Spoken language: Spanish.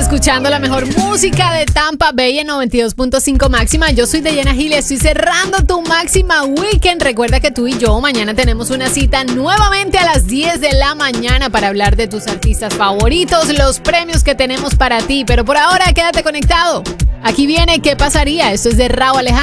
escuchando la mejor música de Tampa Bay en 92.5 máxima. Yo soy Dayana Gil y estoy cerrando tu máxima weekend. Recuerda que tú y yo mañana tenemos una cita nuevamente a las 10 de la mañana para hablar de tus artistas favoritos, los premios que tenemos para ti. Pero por ahora quédate conectado. Aquí viene ¿Qué pasaría? Esto es de Rauw Alejandro.